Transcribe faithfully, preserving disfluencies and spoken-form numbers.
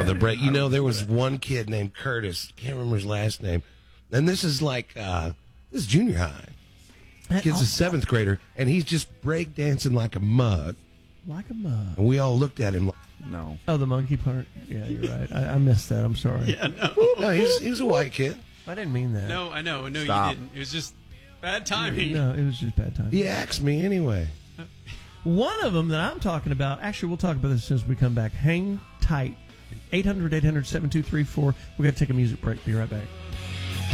Oh, the break. You know, there was one kid named Curtis. Can't remember his last name. And this is like, uh, this is junior high. Kid's a seventh grader, and he's just break dancing like a mug. Like a mug. And we all looked at him like, no. Oh, the monkey part? Yeah, you're right. I, I missed that. I'm sorry. Yeah, no. No, he's, he was a white kid. I didn't mean that. No, I know. No, Stop. you didn't. It was just bad timing. No, it was just bad timing. He asked me anyway. One of them that I'm talking about, actually, we'll talk about this as soon as we come back. Hang tight. eight hundred, eight hundred, seven two three four. We're going to take a music break. Be right back.